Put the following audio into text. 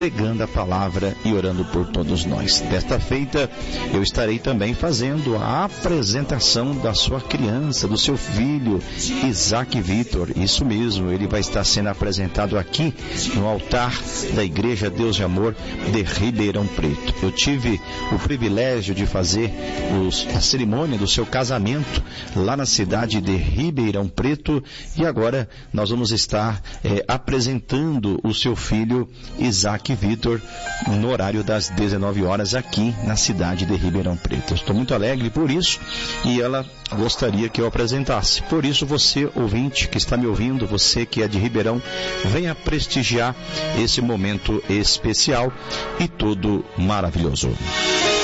pregando a palavra e orando por todos nós. Desta feita, eu estarei também fazendo a apresentação da sua criança, do seu filho, Isaac Vitor. Isso mesmo, ele vai estar sendo apresentado aqui no altar da Igreja Deus de Amor de Ribeirão Preto. Eu tive o privilégio de fazer a cerimônia do seu casamento lá na cidade de Ribeirão Preto e agora nós vamos estar apresentando o seu filho, Isaac Vitor, no horário das 19 horas aqui na cidade de Ribeirão Preto. Eu estou muito alegre por isso e ela gostaria que eu apresentasse. Por isso, você, ouvinte que está me ouvindo, você que é de Ribeirão, venha prestigiar esse momento especial e todo maravilhoso.